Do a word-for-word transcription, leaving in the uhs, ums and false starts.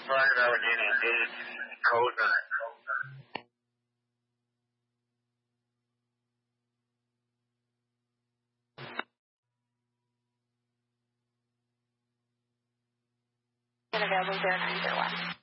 Frank Allegheny eight, code nine. Available zero nine zero one.